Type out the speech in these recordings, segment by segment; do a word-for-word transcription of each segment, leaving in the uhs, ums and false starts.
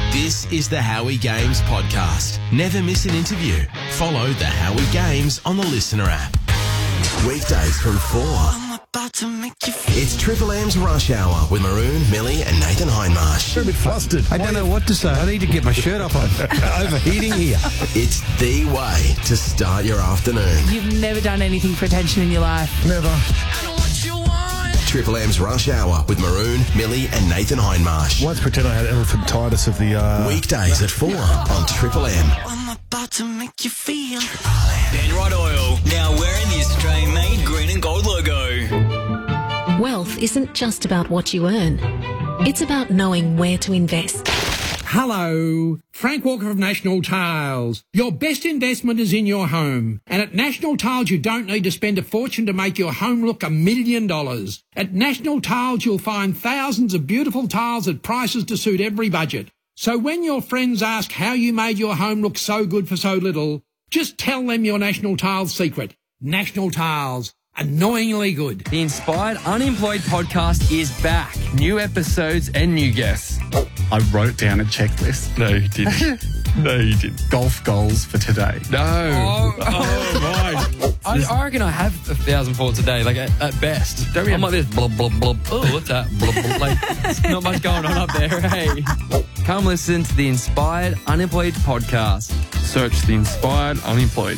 This is the Howie Games podcast. Never miss an interview. Follow the Howie Games on the Listener app. Weekdays from four. I'm about to make you feel. It's Triple M's Rush Hour with Maroon, Millie and Nathan Hindmarsh. I'm a bit flustered. I don't know what to say. I need to get my shirt off. I'm overheating here. It's the way to start your afternoon. You've never done anything for attention in your life. Never. Triple M's Rush Hour with Maroon, Millie and Nathan Hindmarsh. Let's pretend I had elephantitis of the... Uh... Weekdays at four on Triple M. I'm about to make you feel. Penrod Oil, now wearing the Australian-made green and gold logo. Wealth isn't just about what you earn. It's about knowing where to invest. Hello, Frank Walker of National Tiles. Your best investment is in your home. And at National Tiles, you don't need to spend a fortune to make your home look a million dollars. At National Tiles, you'll find thousands of beautiful tiles at prices to suit every budget. So when your friends ask how you made your home look so good for so little, just tell them your National Tiles secret. National Tiles. Annoyingly good. The Inspired Unemployed podcast is back. New episodes and new guests. I wrote down a checklist. No, you didn't. No, you didn't. Golf goals for today. No. Oh, oh my. I, I reckon I have a thousand thoughts a day, like at, at best. Don't I'm like this, blub, blub, blub. Oh, what's that? Blub, blub. Like, there's not much going on up there, hey. Come listen to the Inspired Unemployed podcast. Search the Inspired Unemployed.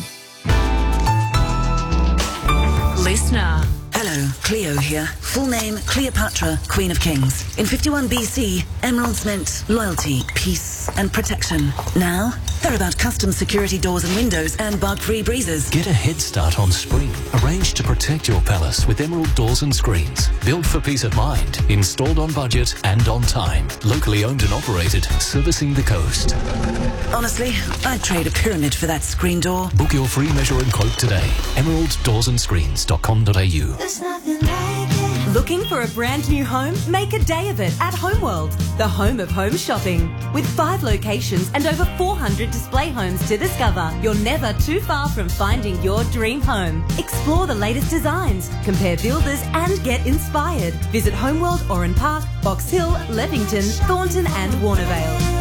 Listener. Hello, Cleo here. Full name, Cleopatra, Queen of Kings. In fifty-one B C, emeralds meant loyalty, peace, and protection. Now, they're about custom security doors and windows and bug-free breezes. Get a head start on spring. Arrange to protect your palace with Emerald doors and screens. Built for peace of mind. Installed on budget and on time. Locally owned and operated. Servicing the coast. Honestly, I'd trade a pyramid for that screen door. Book your free measure and quote today. emerald doors and screens dot com dot a u. Looking for a brand new home? Make a day of it at Homeworld, the home of home shopping. With five locations and over four hundred display homes to discover, you're never too far from finding your dream home. Explore the latest designs, compare builders and get inspired. Visit Homeworld Oran Park, Box Hill, Leppington, Thornton and Warnervale.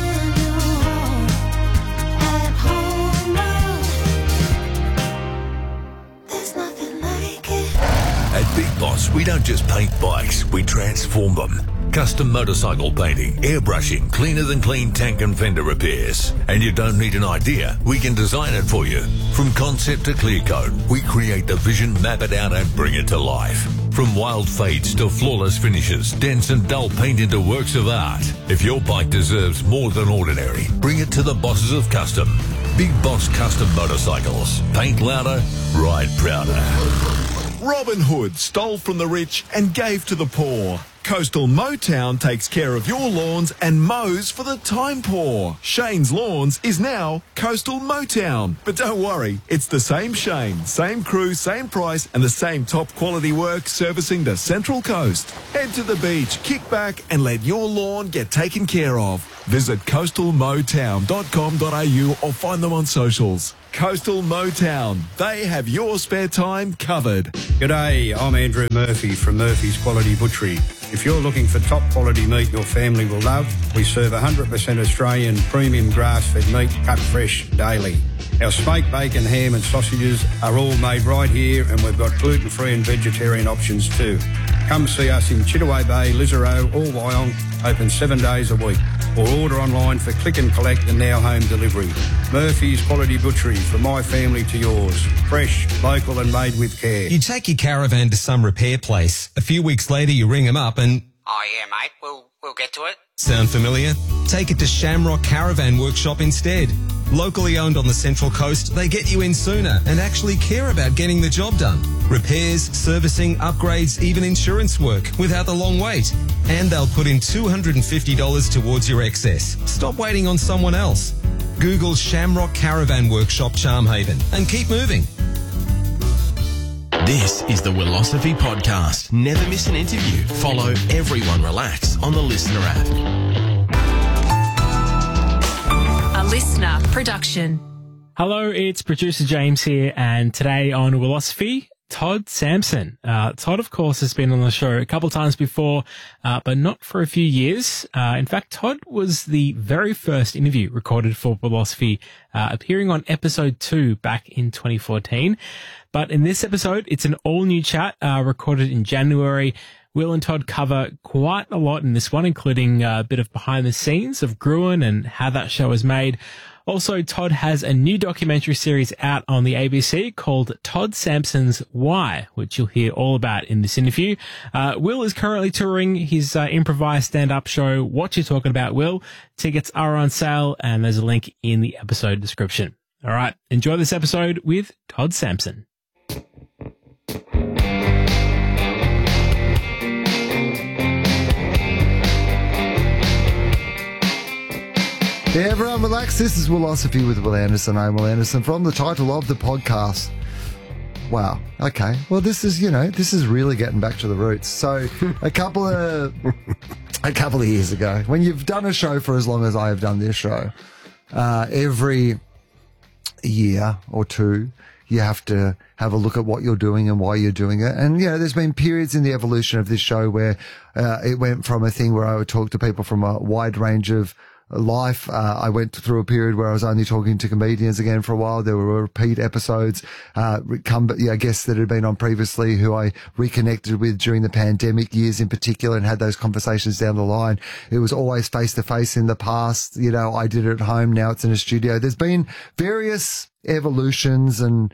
At Big Boss, we don't just paint bikes, we transform them. Custom motorcycle painting, airbrushing, cleaner than clean tank and fender repairs. And you don't need an idea, we can design it for you. From concept to clear coat, we create the vision, map it out and bring it to life. From wild fades to flawless finishes, dense and dull paint into works of art. If your bike deserves more than ordinary, bring it to the bosses of Custom. Big Boss Custom Motorcycles. Paint louder, ride prouder. Robin Hood stole from the rich and gave to the poor. Coastal Motown takes care of your lawns and mows for the time poor. Shane's Lawns is now Coastal Motown. But don't worry, it's the same Shane, same crew, same price, and the same top quality work servicing the Central Coast. Head to the beach, kick back, and let your lawn get taken care of. Visit coastal motown dot com dot a u or find them on socials. Coastal Motown. They have your spare time covered. G'day, I'm Andrew Murphy from Murphy's Quality Butchery. If you're looking for top quality meat your family will love, we serve one hundred percent Australian premium grass-fed meat cut fresh daily. Our smoked bacon, ham and sausages are all made right here, and we've got gluten-free and vegetarian options too. Come see us in Chittaway Bay, Lisarow or Wyong, open seven days a week. Or order online for click and collect and now home delivery. Murphy's Quality Butchery, from my family to yours. Fresh, local and made with care. You take your caravan to some repair place. A few weeks later you ring them up and... Oh yeah mate, we'll, we'll get to it. Sound familiar? Take it to Shamrock Caravan Workshop instead. Locally owned on the Central Coast, they get you in sooner and actually care about getting the job done. Repairs, servicing, upgrades, even insurance work without the long wait. And they'll put in two hundred fifty dollars towards your excess. Stop waiting on someone else. Google Shamrock Caravan Workshop Charmhaven and keep moving. This is the Willosophy Podcast. Never miss an interview. Follow Everyone Relax on the Listener app. A Listener production. Hello, it's producer James here, and today on Willosophy, Todd Sampson. Uh, Todd, of course, has been on the show a couple of times before, uh, but not for a few years. Uh, in fact, Todd was the very first interview recorded for Philosophy, uh, appearing on episode two back in twenty fourteen. But in this episode, it's an all-new chat uh, recorded in January. Will and Todd cover quite a lot in this one, including a bit of behind the scenes of Gruen and how that show was made. Also, Todd has a new documentary series out on the A B C called Todd Sampson's Why, which you'll hear all about in this interview. Uh, Will is currently touring his uh, improvised stand-up show, What You Talking About, Will. Tickets are on sale, and there's a link in the episode description. All right, enjoy this episode with Todd Sampson. Hey everyone, relax. This is Philosophy with Will Anderson. I'm Will Anderson from the title of the podcast. Wow. Okay. Well, this is, you know, this is really getting back to the roots. So a couple of, a couple of years ago, when you've done a show for as long as I have done this show, uh, every year or two, you have to have a look at what you're doing and why you're doing it. And, you know, there's been periods in the evolution of this show where uh, it went from a thing where I would talk to people from a wide range of life. Uh, I went through a period where I was only talking to comedians again for a while. There were repeat episodes, uh, come, yeah, guests that had been on previously who I reconnected with during the pandemic years in particular and had those conversations down the line. It was always face to face in the past. You know, I did it at home. Now it's in a studio. There's been various evolutions and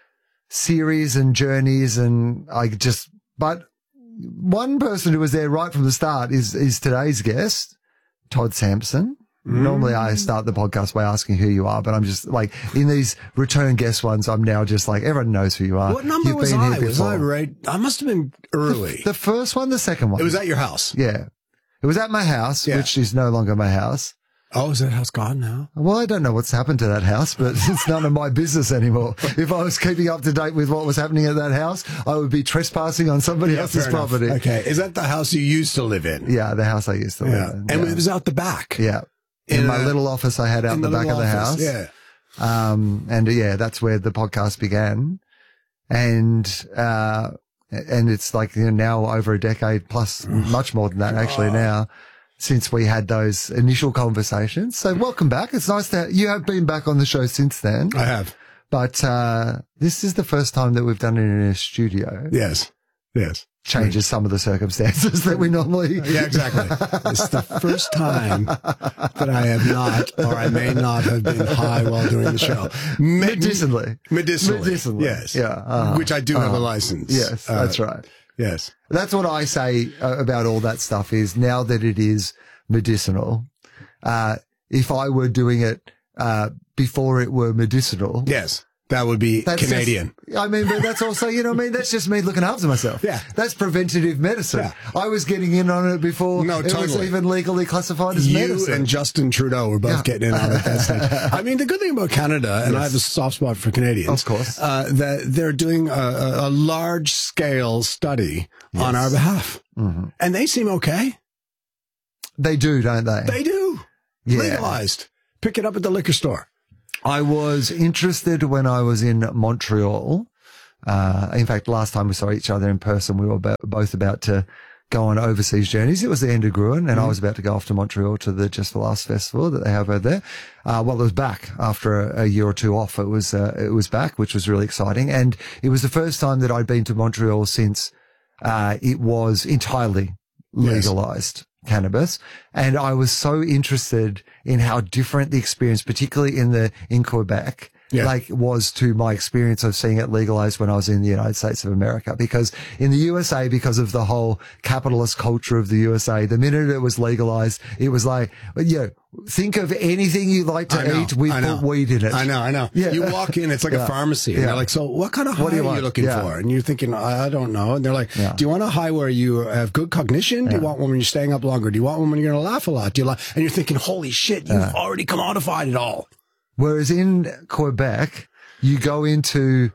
series and journeys, and I just, but one person who was there right from the start is, is today's guest, Todd Sampson. Mm. Normally I start the podcast by asking who you are, but I'm just like, in these return guest ones, I'm now just like, everyone knows who you are. What number You've was been I? here Was I before. right? I must have been early. The, the first one, the second one. It was at your house. Yeah. It was at my house, Yeah. which is no longer my house. Oh, is that house gone now? Well, I don't know what's happened to that house, but it's none of my business anymore. If I was keeping up to date with what was happening at that house, I would be trespassing on somebody Yeah, else's fair enough. property. Okay. Is that the house you used to live in? Yeah, the house I used to Yeah. live in. And yeah. it was out the back. Yeah. In, In my a- little office I had out in the, the back of little the office, house. yeah. Um, and uh, yeah, that's where the podcast began. And, uh, and it's like, you know, now over a decade plus, much more than that actually now, since we had those initial conversations. So welcome back. It's nice that you have been back on the show since then. I have. But, uh, this is the first time that we've done it in a studio. Yes. Yes. Changes some of the circumstances that we normally. Yeah, exactly. It's the first time that I have not, or I may not have been high while doing the show. Me- Medicinally. Medicinally. Medicinally. Yes. Yeah. Uh-huh. Which I do have a Uh-huh. license. Yes, Uh, that's right. Yes. That's what I say uh, about all that stuff is now that it is medicinal, uh, if I were doing it, uh, before it were medicinal. Yes. That would be That's Canadian. just- I mean, but that's also, you know what I mean? That's just me looking after myself. Yeah. That's preventative medicine. Yeah. I was getting in on it before No, it was totally. even legally classified as You medicine. and Justin Trudeau were both Yeah. getting in on it at that stage. I mean, the good thing about Canada, and Yes. I have a soft spot for Canadians, Of course. uh, that they're doing a, a, a large scale study on Yes. our behalf. Mm-hmm. And they seem okay. They do, don't they? They do. Yeah. Legalized. Pick it up at the liquor store. I was interested when I was in Montreal. Uh, in fact, last time we saw each other in person, we were about, both about to go on overseas journeys. It was the end of Gruen, and Mm-hmm. I was about to go off to Montreal to the Just for Laughs festival that they have over there. Uh, well, it was back after a, a year or two off. It was, uh, it was back, which was really exciting. And it was the first time that I'd been to Montreal since, uh, it was entirely legalized. Yes. Cannabis. And I was so interested in how different the experience, particularly in the, in Quebec, Yeah. like was to my experience of seeing it legalized when I was in the United States of America. Because in the U S A, because of the whole capitalist culture of the U S A, the minute it was legalized, it was like, you know, think of anything you like to I know, eat, we I know. put weed in it. I know, I know. Yeah. You walk in, it's like Yeah. a pharmacy. And Yeah. they're like, so what kind of high What do you are want? you looking Yeah. for? And you're thinking, I, I don't know. And they're like, Yeah. do you want a high where you have good cognition? Do you want one when you're staying up longer? Do you want one when you're going to laugh a lot? Do you like, and you're thinking, holy shit, you've Yeah. already commodified it all. Whereas in Quebec, you go into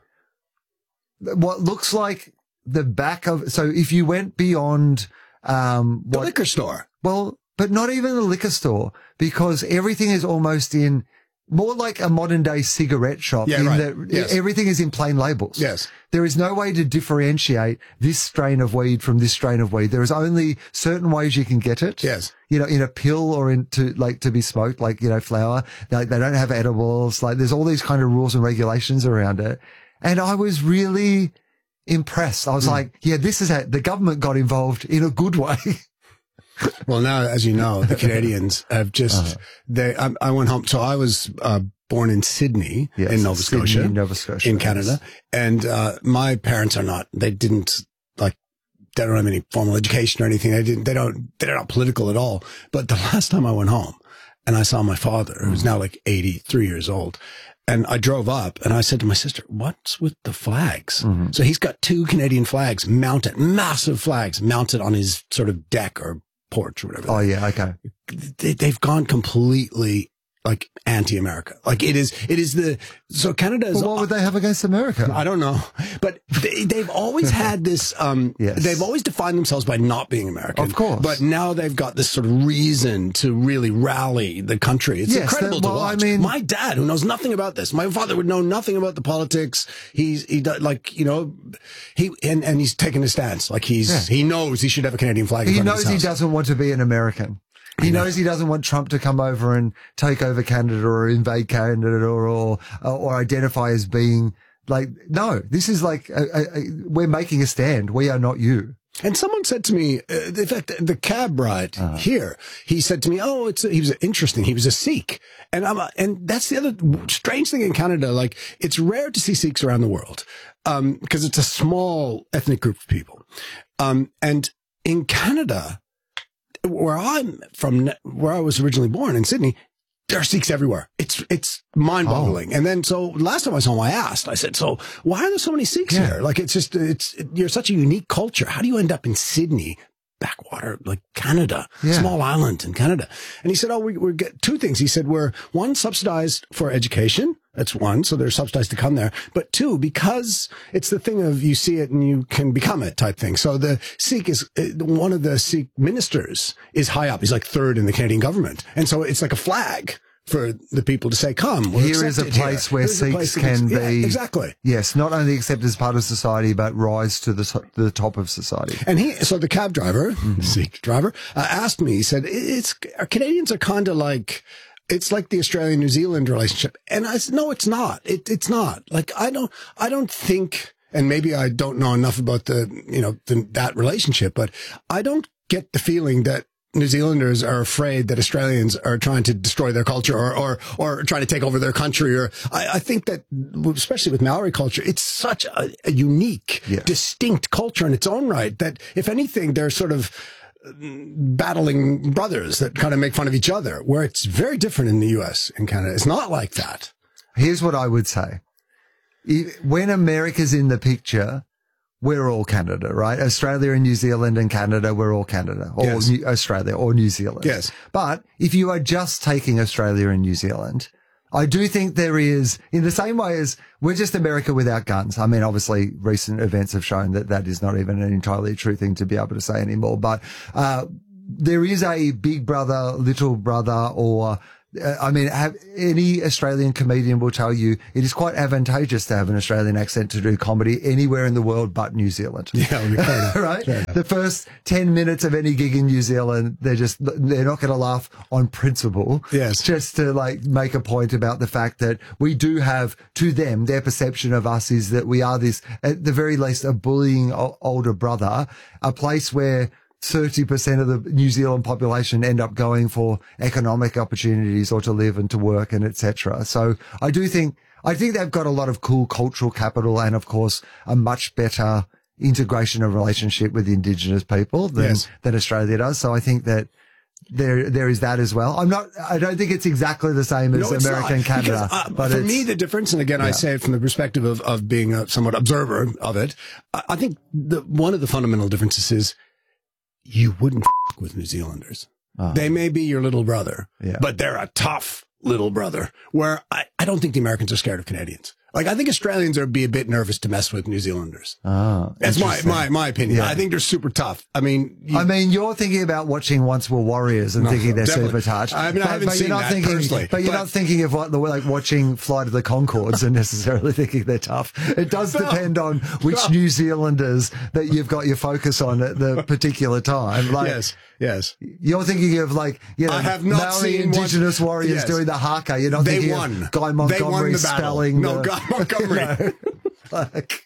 what looks like the back of, so if you went beyond, um, The what, liquor store. well, but not even the liquor store, because everything is almost in more like a modern day cigarette shop. Yeah, in right. that Yes. everything is in plain labels. Yes. There is no way to differentiate this strain of weed from this strain of weed. There is only certain ways you can get it. Yes. You know, in a pill or into like to be smoked, like, you know, flower. They, they don't have edibles. Like there's all these kind of rules and regulations around it. And I was really impressed. I was Mm. like, yeah, this is how the government got involved in a good way. Well, now, as you know, the Canadians have just, Uh-huh. they, I, I went home. So I was, uh, born in Sydney, Yes, in Nova Sydney, Scotia, Nova Scotia, in yes. Canada. And, uh, my parents are not, they didn't like, they don't have any formal education or anything. They didn't, they don't, they're not political at all. But the last time I went home and I saw my father, who's now like eighty-three years old, and I drove up and I said to my sister, what's with the flags? Mm-hmm. So he's got two Canadian flags mounted, massive flags mounted on his sort of deck or porch or whatever. Oh, yeah. Okay. They, they've gone completely like anti-America. Like it is, it is the, so Canada is. Well, what would they have against America? I don't know, but they, they've always had this, um, Yes. they've always defined themselves by not being American. Of course. But now they've got this sort of reason to really rally the country. It's Yes, incredible that- to well, I watch. mean- My dad, who knows nothing about this, my father would know nothing about the politics. He's, he does, like, you know, he, and, and he's taken a stance. Like he's, Yeah. he knows he should have a Canadian flag. in He front of knows his he house. doesn't want to be an American. He knows he doesn't want Trump to come over and take over Canada or invade Canada or or, or identify as being like, no, this is like, a, a, a, we're making a stand. We are not you. And someone said to me, uh, in fact, the cab ride Uh-huh. here, he said to me, oh, it's, a, he was interesting. He was a Sikh. And I'm, a, and that's the other strange thing in Canada. Like it's rare to see Sikhs around the world. Um, because it's a small ethnic group of people. Um, and in Canada, where I'm from, where I was originally born in Sydney, there are Sikhs everywhere. It's, it's mind boggling. Oh. And then, so last time I saw him, I asked, I said, so why are there so many Sikhs Yeah. here? Like, it's just, it's, it, you're such a unique culture. How do you end up in Sydney, backwater, like Canada, Yeah. small island in Canada? And he said, oh, we, we get two things. He said, we're one, subsidized for education. That's one. So they're subsidized to come there. But two, because it's the thing of you see it and you can become it type thing. So the Sikh is, uh, one of the Sikh ministers is high up. He's like third in the Canadian government. And so it's like a flag for the people to say, come. We're Here is a accepted place here. where Here's a Sikhs place that can is- yeah, be. exactly. Yes. Not only accepted as part of society, but rise to the, to the top of society. And he, so the cab driver, the Sikh driver, uh, asked me, he said, it's, our Canadians are kind of like, it's like the Australia-New Zealand relationship. And I said, no, it's not. It, it's not. Like, I don't, I don't think, and maybe I don't know enough about the, you know, the, that relationship, but I don't get the feeling that New Zealanders are afraid that Australians are trying to destroy their culture or, or, or trying to take over their country. Or I, I think that, especially with Maori culture, it's such a, a unique, Yeah. distinct culture in its own right that if anything, they're sort of battling brothers that kind of make fun of each other, where it's very different in the U S and Canada. It's not like that. Here's what I would say. If- When America's in the picture, we're all Canada, right? Australia and New Zealand and Canada, we're all Canada, or Yes. New, Australia or New Zealand. Yes. But if you are just taking Australia and New Zealand, I do think there is, in the same way as we're just America without guns. I mean, obviously recent events have shown that that is not even an entirely true thing to be able to say anymore, but, uh, there is a big brother, little brother, or, uh, I mean, have, any Australian comedian will tell you it is quite advantageous to have an Australian accent to do comedy anywhere in the world but New Zealand. Yeah, we kinda- right? yeah. The first ten minutes of any gig in New Zealand, they're just, they're not going to laugh on principle. Yes. Just to like make a point about the fact that we do have, to them, their perception of us is that we are this, at the very least, a bullying o- older brother, a place where thirty percent of the New Zealand population end up going for economic opportunities or to live and to work and et cetera. So I do think, I think they've got a lot of cool cultural capital and of course a much better integration and relationship with Indigenous people than, Yes. than Australia does. So I think that there, there is that as well. I'm not, I don't think it's exactly the same as No, it's American not. Canada, Because, uh, but for it's, me, the difference, and again, I Yeah. say it from the perspective of, of being a somewhat observer of it. I, I think the, one of the fundamental differences is you wouldn't f- with New Zealanders. Ah. They may be your little brother, Yeah. but they're a tough little brother, where I, I don't think the Americans are scared of Canadians. Like, I think Australians are be a bit nervous to mess with New Zealanders. Ah, That's my, interesting. my, my opinion. Yeah. I think they're super tough. I mean, you, I mean, you're thinking about watching Once Were Warriors and No, thinking they're definitely. super touch. I mean, I but, haven't but seen you're not that thinking, personally, But you're but- not thinking of what the like watching Flight of the Conchords and necessarily thinking they're tough. It does No. depend on which No. New Zealanders that you've got your focus on at the particular time. Like, yes, yes. You're thinking of like, you know, I have not Maori seen Indigenous one- warriors yes. doing the haka. You're not They thinking won. of Guy They Montgomery won the battle. spelling. No, the, Guy Montgomery. you know, like,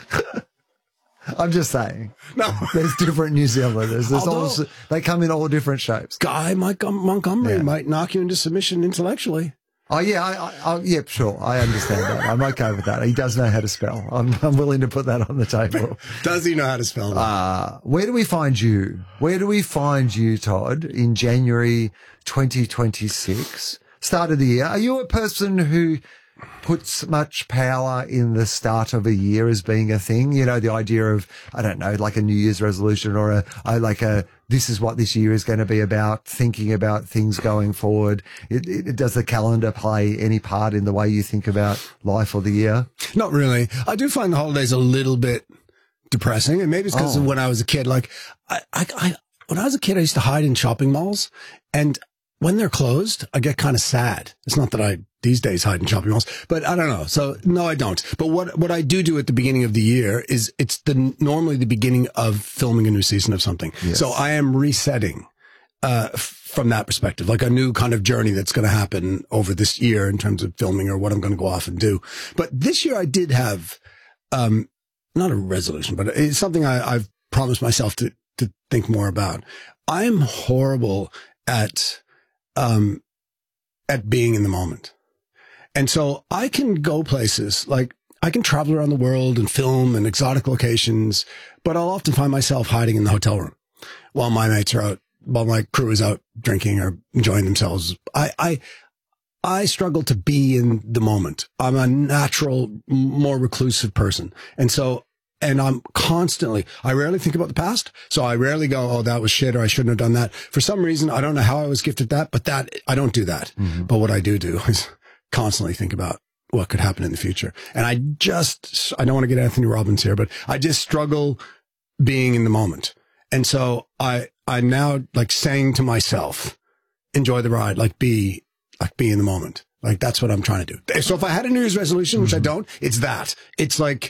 I'm just saying. No. There's different New Zealanders. There's all, Although- they come in all different shapes. Guy Mike Montgomery Yeah. might knock you into submission intellectually. Oh yeah, I, I, I, yeah, sure. I understand that. I'm okay with that. He does know how to spell. I'm, I'm willing to put that on the table. Does he know how to spell that? Uh, where do we find you? Where do we find you, Todd, in January twenty twenty-six? Start of the year. Are you a person who puts much power in the start of a year as being a thing? You know, the idea of, I don't know, like a New Year's resolution or a, a like a, this is what this year is going to be about, thinking about things going forward. It, it, does the calendar play any part in the way you think about life or the year? Not really. I do find the holidays a little bit depressing, and maybe it's because Oh. of when I was a kid. Like, I, I, I, when I was a kid, I used to hide in shopping malls, and when they're closed, I get kind of sad. It's not that I these days hide in shopping malls, but I don't know. So no, I don't. But what what I do do at the beginning of the year is it's the normally the beginning of filming a new season of something. Yes. So I am resetting. Uh, f- from that perspective, like a new kind of journey that's going to happen over this year in terms of filming or what I'm going to go off and do. But this year I did have, um, not a resolution, but it's something I, I've promised myself to, to think more about. I'm horrible at, um, at being in the moment. And so I can go places, like I can travel around the world and film in exotic locations, but I'll often find myself hiding in the hotel room while my mates are out, while my crew is out drinking or enjoying themselves. I, I, I struggle to be in the moment. I'm a natural, more reclusive person. And so, and I'm constantly, I rarely think about the past. So I rarely go, oh, that was shit, or I shouldn't have done that. For some reason, I don't know how I was gifted that, but that, I don't do that. Mm-hmm. But what I do do is constantly think about what could happen in the future. And I just, I don't want to get Anthony Robbins here, but I just struggle being in the moment. And so I, I'm now like saying to myself, enjoy the ride, like be, like be in the moment. Like that's what I'm trying to do. So if I had a New Year's resolution, which I don't, it's that. It's like,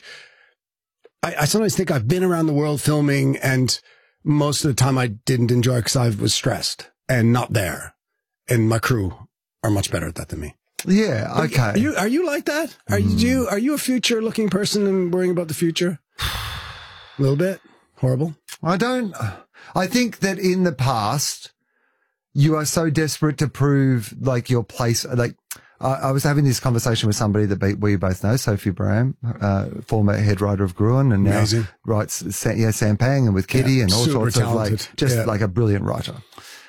I, I sometimes think I've been around the world filming, and most of the time I didn't enjoy it because I was stressed and not there. And my crew are much better at that than me. Yeah. Okay. Are you, are you like that? Are Mm. you, are you a future looking person and worrying about the future? A little bit horrible. I don't, I think that in the past, you are so desperate to prove like your place. Like I, I was having this conversation with somebody that be, we both know, Sophie Braham, uh, former head writer of Gruen, and now Amazing. writes Sa- yeah, Sampang and with Kitty Yeah, and all super sorts of talented. like, just Yeah. like a brilliant writer.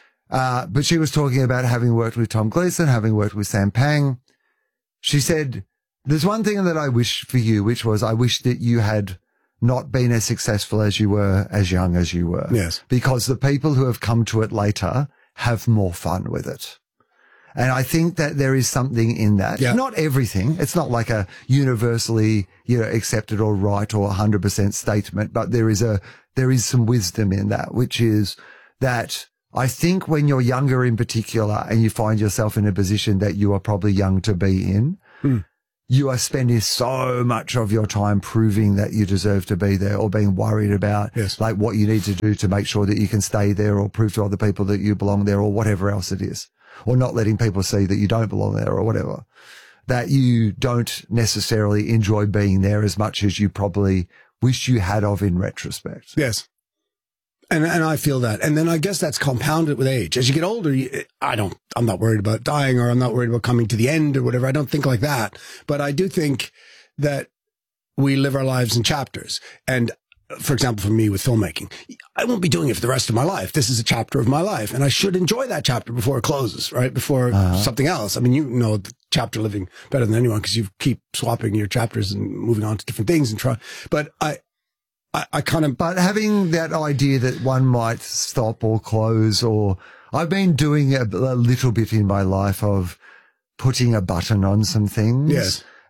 Uh, but she was talking about having worked with Tom Gleeson, having worked with Sampang. She said, there's one thing that I wish for you, which was I wish that you had not been as successful as you were, as young as you were. Yes. Because the people who have come to it later have more fun with it. And I think that there is something in that. Yeah. Not everything. It's not like a universally, you know, accepted or right or one hundred percent statement, but there is a, there is some wisdom in that, which is that I think when you're younger in particular and you find yourself in a position that you are probably young to be in, Hmm. you are spending so much of your time proving that you deserve to be there, or being worried about Yes. like what you need to do to make sure that you can stay there, or prove to other people that you belong there, or whatever else it is, or not letting people see that you don't belong there, or whatever, that you don't necessarily enjoy being there as much as you probably wish you had of in retrospect. Yes. And, and I feel that. And then I guess that's compounded with age. As you get older, you, I don't, I'm not worried about dying, or I'm not worried about coming to the end or whatever. I don't think like that. But I do think that we live our lives in chapters. And for example, for me with filmmaking, I won't be doing it for the rest of my life. This is a chapter of my life, and I should enjoy that chapter before it closes, right? Before Uh-huh. something else. I mean, you know the chapter living better than anyone because you keep swapping your chapters and moving on to different things and try. But I, I, I kind of, But having that idea that one might stop or close, or I've been doing a, a little bit in my life of putting a button on some things. Yes.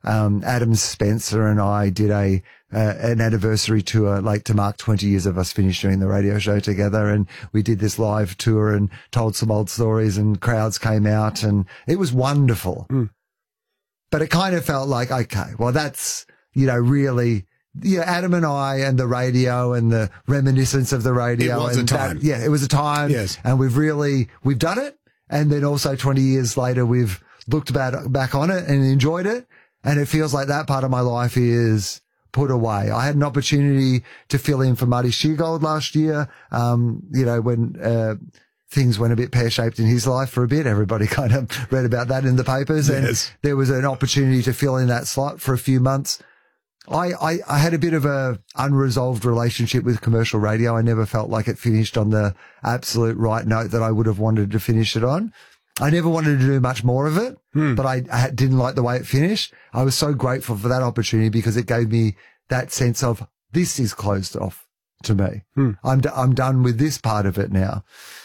Um, Adam Spencer and I did a, uh, an anniversary tour, like to mark twenty years of us finished doing the radio show together. And we did this live tour and told some old stories and crowds came out and it was wonderful. Mm. But it kind of felt like, okay, well, that's, you know, really, yeah, Adam and I and the radio and the reminiscence of the radio. It was and a time. That, yeah, it was a time. Yes. And we've really, we've done it. And then also twenty years later, we've looked back, back on it and enjoyed it. And it feels like that part of my life is put away. I had an opportunity to fill in for Marty Sheargold last year. Um, you know, when, uh, things went a bit pear-shaped in his life for a bit. Everybody kind of read about that in the papers. And Yes. there was an opportunity to fill in that slot for a few months. I, I, I had a bit of a unresolved relationship with commercial radio. I never felt like it finished on the absolute right note that I would have wanted to finish it on. I never wanted to do much more of it, Hmm. but I, I didn't like the way it finished. I was so grateful for that opportunity because it gave me that sense of this is closed off to me. Hmm. I'm, d- I'm done with this part of it now.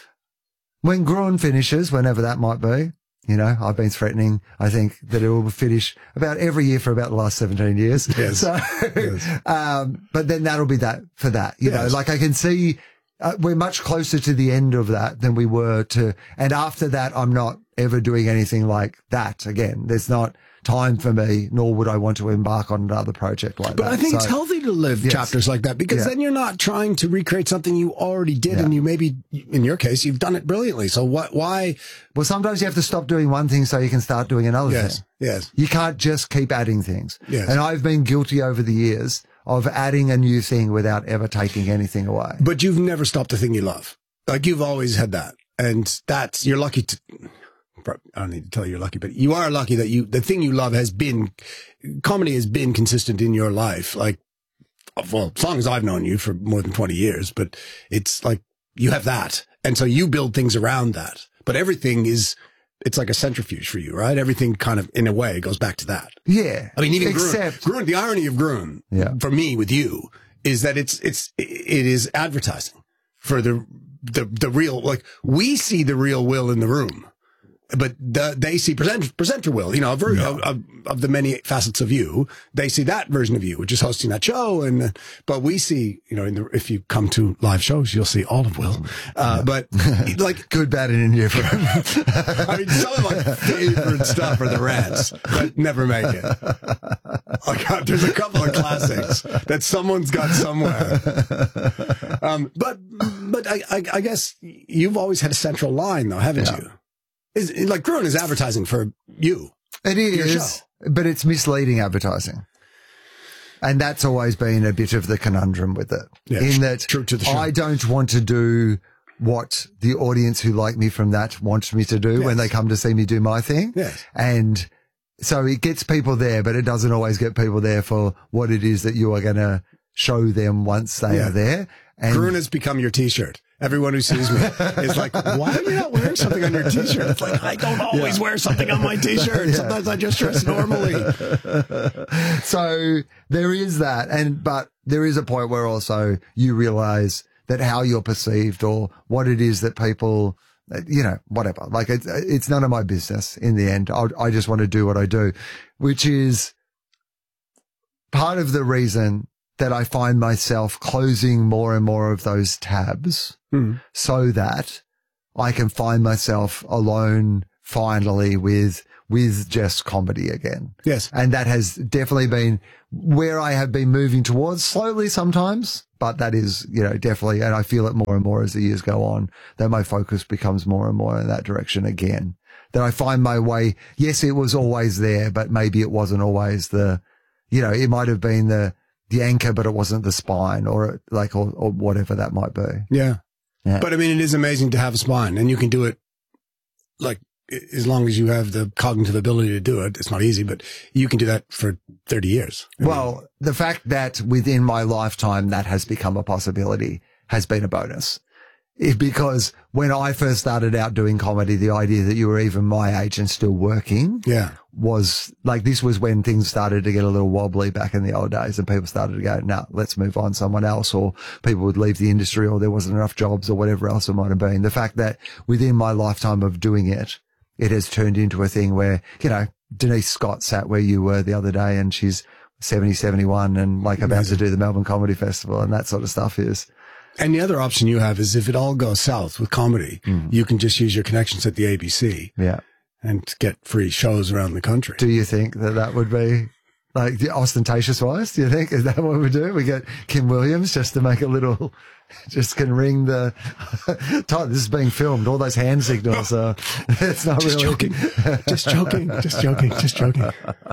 When Gruen finishes, whenever that might be, you know, I've been threatening, I think, that it will finish about every year for about the last seventeen years. Yes. So, Yes. um, but then that'll be that for that, you know, Yes. like I can see, uh, we're much closer to the end of that than we were to, and after that, I'm not ever doing anything like that again. There's not time for me, nor would I want to embark on another project like But that. I think it's So- healthy to live Yes. chapters like that because Yeah. then you're not trying to recreate something you already did, Yeah. and you maybe, in your case, you've done it brilliantly. So what? Why? Well, sometimes you have to stop doing one thing so you can start doing another Yes, thing. yes. You can't just keep adding things. Yes. And I've been guilty over the years of adding a new thing without ever taking anything away. But you've never stopped the thing you love. Like you've always had that, and that's you're lucky to. I don't need to tell you you're lucky, but you are lucky that you the thing you love has been comedy has been consistent in your life. Like, well, as long as I've known you for more than twenty years, but it's like you have that, and so you build things around that. But everything is. It's like a centrifuge for you, right? Everything kind of, in a way, goes back to that. Yeah. I mean, even Except- Gruen, Gruen, the irony of Gruen, Yeah. for me with you, is that it's, it's, it is advertising for the, the, the real, like, we see the real Will in the room, but the, they see present, presenter Will, you know, a ver- of, of, of the many facets of you. They see that version of you, which is hosting that show. And, uh, but we see, you know, in the, if you come to live shows, you'll see all of Will. Uh, but like, good, bad, and indifferent. I mean, some of my favorite stuff are the rants that never make it. Like, uh, there's a couple of classics that someone's got somewhere. Um, but, but I, I, I guess you've always had a central line though, haven't Yeah. you? Is like Gruen is advertising for you. It Your show. is, but it's misleading advertising. And that's always been a bit of the conundrum with it. Yeah, in tr- that true to the show. I don't want to do what the audience who like me from that wants me to do Yes. when they come to see me do my thing. Yes. And so it gets people there, but it doesn't always get people there for what it is that you are going to show them once they Yeah. are there. And Gruen has become your t-shirt. Everyone who sees me is like, why are you not wearing something on your t-shirt? It's like, I don't always Yeah. wear something on my t-shirt. Yeah. Sometimes I just dress normally. So there is that. And, but there is a point where also you realize that how you're perceived or what it is that people, you know, whatever, like it's, it's none of my business in the end. I, I just want to do what I do, which is part of the reason that I find myself closing more and more of those tabs Mm. so that I can find myself alone finally with, with just comedy again. Yes. And that has definitely been where I have been moving towards slowly sometimes, but that is, you know, definitely, and I feel it more and more as the years go on, that my focus becomes more and more in that direction again. That I find my way. Yes, it was always there, but maybe it wasn't always the, you know, it might have been the, the anchor, but it wasn't the spine or like, or, or whatever that might be. Yeah. Yeah. But I mean, it is amazing to have a spine, and you can do it like as long as you have the cognitive ability to do it. It's not easy, but you can do that for thirty years. I mean, Well, the fact that within my lifetime that has become a possibility has been a bonus. It, because when I first started out doing comedy, the idea that you were even my age and still working yeah. was like, this was when things started to get a little wobbly back in the old days and people started to go, no, nah, let's move on someone else, or people would leave the industry or there wasn't enough jobs or whatever else it might have been. The fact that within my lifetime of doing it, it has turned into a thing where, you know, Denise Scott sat where you were the other day, and she's seventy, seventy-one and like about to do the Melbourne Comedy Festival and that sort of stuff is. And the other option you have is if it all goes south with comedy, mm. you can just use your connections at the A B C. Yeah. And get free shows around the country. Do you think that that would be like ostentatious wise? Do you think is that what we do? We get Kim Williams just to make a little, just can ring the. Todd, this is being filmed. All those hand signals. Uh, it's not just really. Joking. Just joking. Just joking. Just joking.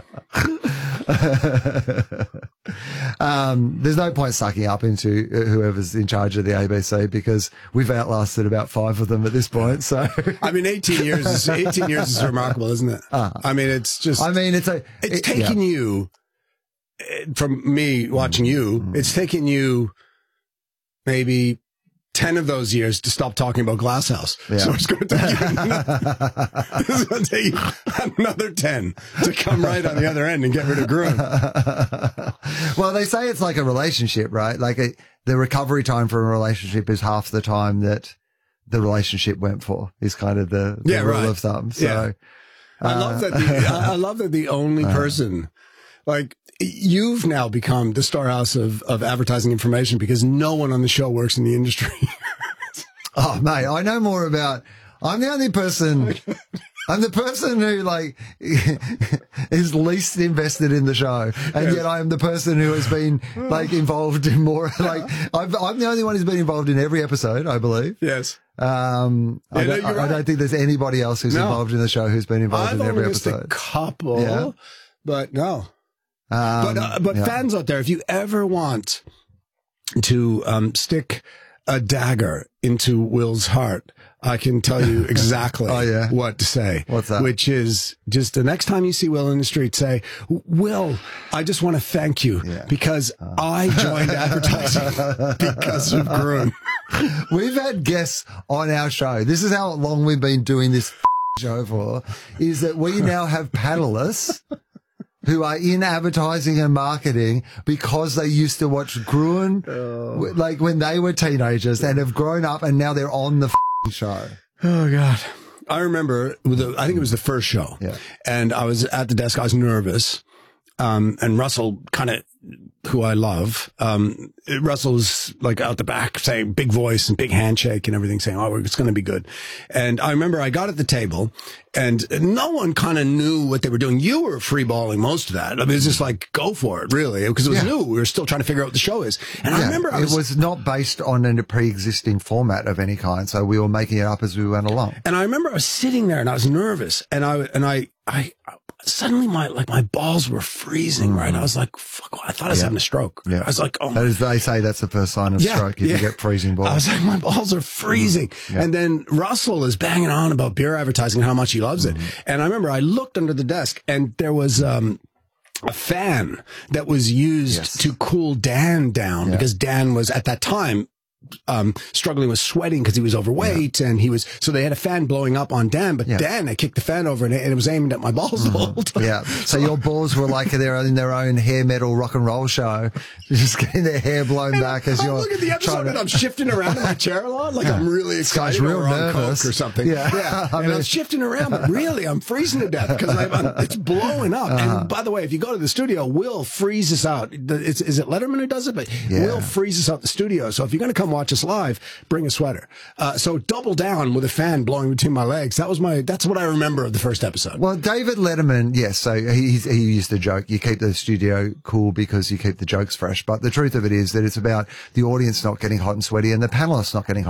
um, there's no point sucking up into whoever's in charge of the A B C because we've outlasted about five of them at this point. So I mean, eighteen years is eighteen years is remarkable, isn't it? Uh, I mean, it's just. I mean, it's a. It's it, taken yeah. you from me watching you. Mm-hmm. It's taken you maybe ten of those years to stop talking about Glasshouse. Yeah. So it's going to take you another, it's going to take you another ten to come right on the other end and get rid of Gruen. Well, they say it's like a relationship, right? Like a, the recovery time for a relationship is half the time that the relationship went for is kind of the, the yeah, rule right. of thumb. So yeah. I uh, love that. The, I love that the only person like, you've now become the storehouse of, of advertising information because no one on the show works in the industry. Oh, mate, I know more about, I'm the only person, I'm the person who, like, is least invested in the show. And yes. yet I am the person who has been, like, involved in more, like, I've, I'm the only one who's been involved in every episode, I believe. Yes. Um, yeah, I, don't, no, I, right. I don't think there's anybody else who's no. involved in the show who's been involved I've in every only missed episode. A couple, yeah. but no. Um, but uh, but yeah. fans out there, if you ever want to um, stick a dagger into Will's heart, I can tell you exactly oh, yeah. what to say. What's that? Which is just the next time you see Will in the street, say, Will, I just want to thank you yeah. because uh. I joined advertising because of Gruen. We've had guests on our show. This is how long we've been doing this show for, is that we now have panelists who are in advertising and marketing because they used to watch Gruen, oh. like when they were teenagers and have grown up and now they're on the show. Oh, God. I remember, the, I think it was the first show. Yeah. And I was at the desk. I was nervous. Um, and Russell kind of, who I love, um, Russell's like out the back saying big voice and big handshake and everything saying, oh, it's going to be good. And I remember I got at the table and no one kind of knew what they were doing. You were free balling most of that. I mean, it's just like, go for it, really, because it was yeah. new. We were still trying to figure out what the show is. And yeah, I remember I was, it was not based on a pre-existing format of any kind. So we were making it up as we went along. And I remember I was sitting there and I was nervous and I, and I, I, suddenly my, like my balls were freezing, mm. right? I was like, fuck, I thought I was yeah. having a stroke. Yeah. I was like, oh. As they say, that's the first sign of yeah, stroke if yeah. you get freezing balls. I was like, my balls are freezing. Mm. Yeah. And then Russell is banging on about beer advertising and how much he loves mm. it. And I remember I looked under the desk and there was, um, a fan that was used yes. to cool Dan down yeah. because Dan was at that time um, struggling with sweating because he was overweight yeah. and he was, so they had a fan blowing up on Dan, but yeah. Dan, I kicked the fan over and it, and it was aimed at my balls mm-hmm. the whole time. Yeah. So your balls were like they're in their own hair metal rock and roll show, just getting their hair blown and back as I'm you're look at the episode to... and I'm shifting around in my chair a lot. Like yeah. I'm really excited real or on nervous. coke or something. Yeah. yeah. I and mean... I'm shifting around, but really I'm freezing to death because it's blowing up. Uh-huh. And by the way, if you go to the studio, Will freezes out. It's, is it Letterman who does it? But yeah. Will freezes out the studio. So if you're going to come watch us live, bring a sweater. Uh, so double down with a fan blowing between my legs. That was my, that's what I remember of the first episode. Well, David Letterman, yes. So he, he used to joke, you keep the studio cool because you keep the jokes fresh. But the truth of it is that it's about the audience not getting hot and sweaty and the panelists not getting hot